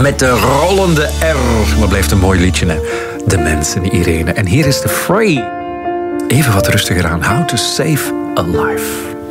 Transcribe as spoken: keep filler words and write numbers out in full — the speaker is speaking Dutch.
met de rollende R. Maar blijft een mooi liedje, hè? De mensen, Irene. En hier is de Free. Even wat rustiger aan. How to Save a Life.